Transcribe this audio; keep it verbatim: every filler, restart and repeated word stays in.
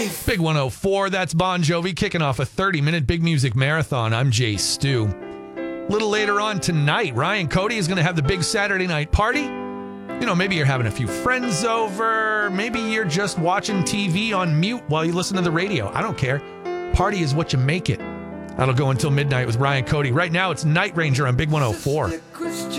life. Big one oh four, that's Bon Jovi kicking off a thirty-minute big music marathon. I'm Jay Stu. A little later on tonight, Ryan Cody is going to have the big Saturday night party. You know, maybe you're having a few friends over. Maybe you're just watching T V on mute while you listen to the radio. I don't care. Party is what you make it. That'll go until midnight with Ryan Cody. Right now, it's Night Ranger on Big one oh four.